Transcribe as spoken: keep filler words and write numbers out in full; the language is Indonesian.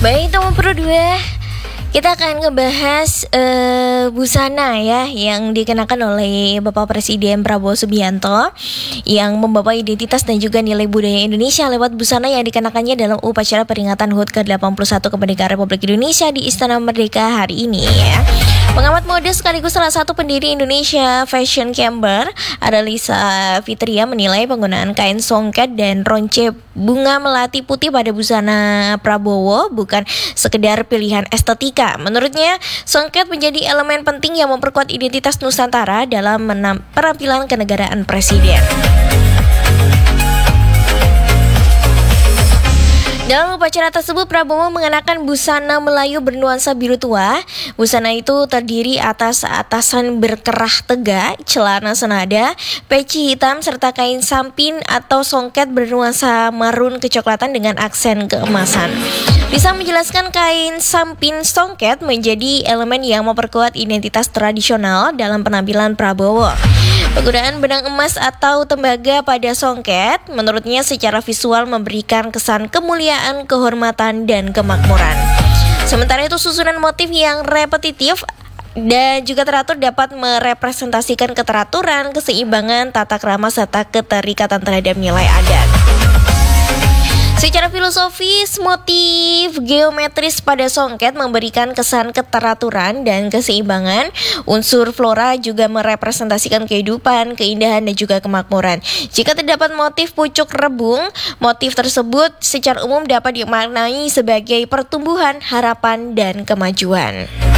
Baik teman Pro dua, kita akan ngebahas uh, busana ya yang dikenakan oleh Bapak Presiden Prabowo Subianto yang membawa identitas dan juga nilai budaya Indonesia lewat busana yang dikenakannya dalam upacara peringatan H U T ke delapan puluh satu kemerdekaan Republik Indonesia di Istana Merdeka hari ini ya. Pengamat mode sekaligus salah satu pendiri Indonesia Fashion Chamber, Adalisa Fitria, menilai penggunaan kain songket dan ronce bunga melati putih pada busana Prabowo bukan sekedar pilihan estetika. Menurutnya, songket menjadi elemen penting yang memperkuat identitas Nusantara dalam menam- penampilan kenegaraan presiden. Dalam upacara tersebut, Prabowo mengenakan busana Melayu bernuansa biru tua. Busana itu terdiri atas atasan berkerah tegak, celana senada, peci hitam, serta kain sampin atau songket bernuansa marun kecoklatan dengan aksen keemasan. Bisa menjelaskan kain sampin songket menjadi elemen yang memperkuat identitas tradisional dalam penampilan Prabowo. Penggunaan benang emas atau tembaga pada songket menurutnya secara visual memberikan kesan kemuliaan, kehormatan, dan kemakmuran. Sementara itu susunan motif yang repetitif dan juga teratur dapat merepresentasikan keteraturan, keseimbangan, tata krama, serta keterikatan terhadap nilai adat. Secara filosofis, motif geometris pada songket memberikan kesan keteraturan dan keseimbangan. Unsur flora juga merepresentasikan kehidupan, keindahan, dan juga kemakmuran. Jika terdapat motif pucuk rebung, motif tersebut secara umum dapat dimaknai sebagai pertumbuhan, harapan, dan kemajuan.